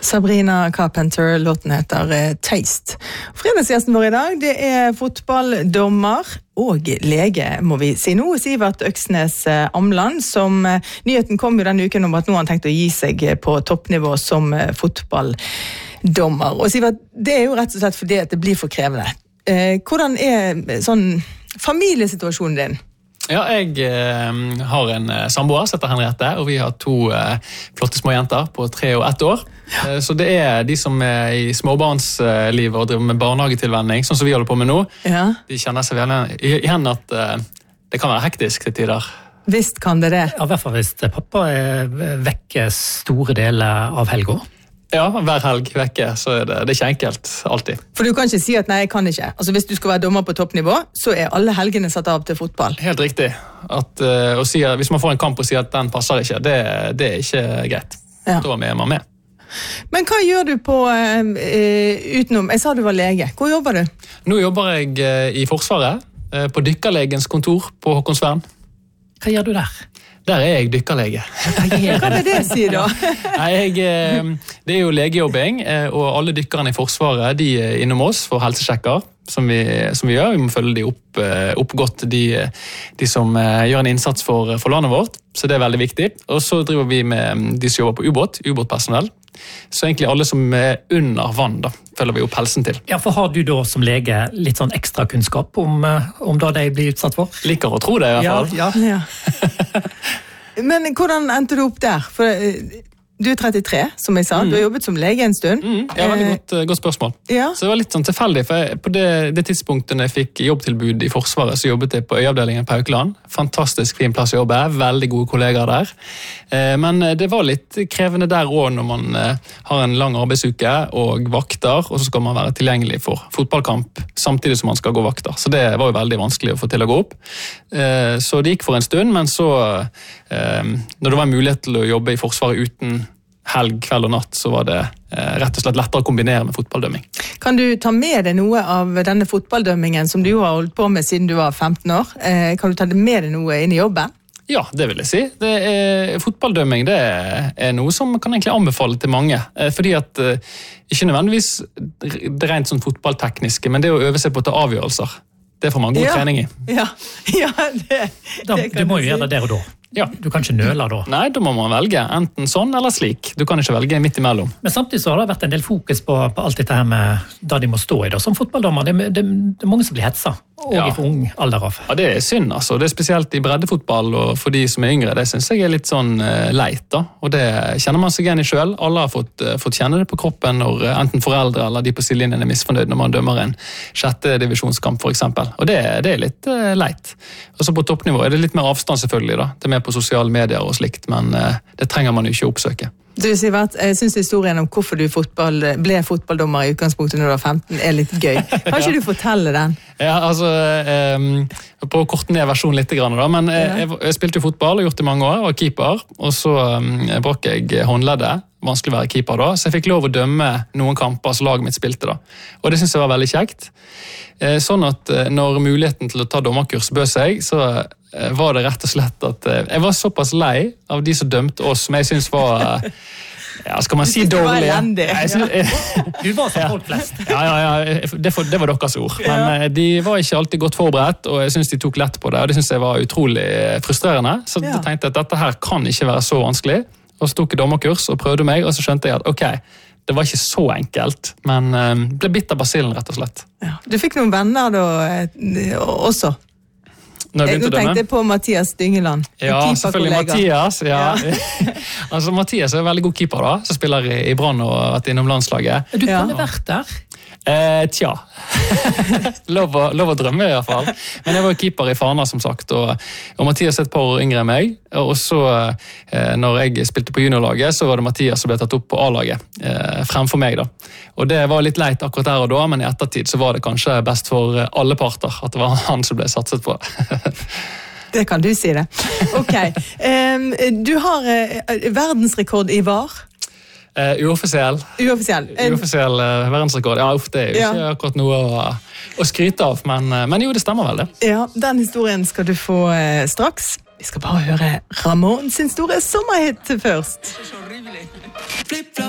Sabrina Carpenter, låten heter Taste. Fredagsgjesten vår i dag, det fotballdommer og lege, må vi si nå, Sivert Øksnes Amland, som nyheten kom jo denne uken om at nå han tenkt å gi seg på toppnivå som fotballdommer. Og Sivert, det jo rett og slett fordi at det blir for krevende. Hvordan sånn familiesituasjonen din? Ja, jeg har en samboer, som heter Henriette, og vi har 2 flotte små jenter på 3 og 1 år. Så det de som i småbarnslivet og driver med barnehagetilvenning, sånn som vi holder på med nå, de kjenner seg vel igjen at det kan være hektisk til tider. Visst kan det det. Ja, i hvert fall hvis pappa vekke store deler av helga. Ja, hver helg vekke, så det ikke enkelt, alltid. For du kan ikke si at nei, jeg kan ikke. Altså hvis du skal være dommer på toppnivå, så alle helgene satt av til fotball. Helt riktig. Å si, hvis man får en kamp og sier at den passer ikke, det ikke greit. Ja. Da er man med. Men hva gjør du på utenom? Jeg sa du var lege. Hvor jobber du? Nå jobber jeg i Forsvaret, på dykkerlegens kontor på Håkonsvern. Hva gjør du der? Der jeg dykkerlege. Hva det sier da? Nei, det jo legejobbing, og alle dykkerne i Forsvaret, de innom oss for helsesjekker, som vi gjør. Vi må følge de opp godt, de som gjør en innsats for landet vårt, så det veldig viktig. Og så driver vi med de som jobber på ubåtpersonell. Så egentlig alle som under vann, da, følger vi opp helsen til. Ja, for har du da som lege litt sånn ekstra kunnskap om da de blir utsatt for? Liker å tro det i hvert fall. Ja. Men hvordan endte du opp der? For du 33, som jeg sa. Du har jobbet som lege en stund. Ja, veldig godt spørsmål. Ja. Så det var litt sånn tilfeldig, for på det tidspunktet jeg fikk jobbtilbud i Forsvaret, så jobbet jeg på øyeavdelingen på Haukeland. Fantastisk fin plass å jobbe, veldig gode kollegaer der. Men det var litt krevende der også når man har en lang arbeidsuke og vakter, og så skal man være tilgjengelig for fotballkamp, samtidig som man skal gå vakter. Så det var jo veldig vanskelig å få til å gå opp. Så det gikk for en stund, men så, når det var en mulighet til å jobbe i Forsvaret uten helg, kveld og natt, så var det rett og slett lettere å kombinere med fotballdømming. Kan du ta med deg noe av denne fotballdømmingen som du har holdt på med siden du var 15 år? Kan du ta med deg noe inn i jobben? Ja, det vil jeg si. Fotballdømming det noe som kan egentlig anbefale til mange. Fordi at, ikke nødvendigvis det rent sånn fotballtekniske, men det å øve seg på å ta avgjørelser, det får man god trening i. Ja, det du må jo gjøre det der og da. Ja. Du kan ikke nøle da. Nei, da må man velge enten sånn eller slik. Du kan ikke velge midt imellom. Men samtidig så har det vært en del fokus på alt dette her med da de må stå i da. Som fotballdommer, det mange som blir hetsa. Og i for ung alder av. Ja, det synd altså. Det spesielt i breddefotball, og for de som yngre, det synes jeg litt sånn leit da. Og det kjenner man seg igjen i selv. Alle har fått kjenne det på kroppen når enten foreldre eller de på sidelinjen misfornøyd når man dømmer en 6. divisjonskamp for eksempel. Og det litt leit. Og så på toppnivå det litt mer avstand selvfølgelig da. Det mer på sosiale medier og slikt, men det trenger man jo ikke oppsøke. Du, Sivert, jeg synes historien om hvorfor du ble fotballdommer i utgangspunktet når du var 15 litt gøy. Kan ikke du fortelle den? Ja, altså, på å korte ned versjonen litt grann da, men jeg spilte jo fotball og gjort det i mange år, og keeper, og så brakk jeg håndleddet, vanskelig å være keeper da, så jeg fikk lov å dømme noen kamper som laget mitt spilte da. Og det synes jeg var veldig kjekt. Sånn at når muligheten til å ta dommerkurs bød seg, så var det rett og slett at jeg var såpass lei av de som dømte oss, som jeg synes var, skal man si dårlig? Du var som folk flest. Ja, det var deres ord. Men de var ikke alltid godt forberedt, og jeg synes de tok lett på det, og det synes jeg var utrolig frustrerende. Så jeg tenkte at dette her kan ikke være så vanskelig. Og så tok jeg dommerkurs og prøvde meg, og så skjønte jeg at ok, det var ikke så enkelt, men ble bitt av basillen rett og slett. Ja. Du fikk noen venner da også? Nå tenkte jeg på Mathias Dyngeland. Ja, selvfølgelig Mathias. Ja. Altså, Mathias en veldig god keeper da, som spiller i Brann og har vært innom landslaget. Du kunne vært der? Tja. lov å drømme i hvert fall. Men jeg var keeper i Fana som sagt, og Mathias et par år yngre enn meg, og så når jeg spilte på juniorlaget, så var det Mathias som ble tatt opp på A-laget fremfor meg da. Og det var litt leit akkurat der og da, men i ettertid så var det kanskje best for alle parter at det var han som ble satset på. Det kan du si det. Ok. Du har verdensrekord i VAR. Uoffisiell verdensrekord. Ja, det jo ikke akkurat noe å skryte av, men jo, det stemmer vel det. Ja, den historien skal du få straks. Vi skal bare høre Ramón sin store sommerhit først.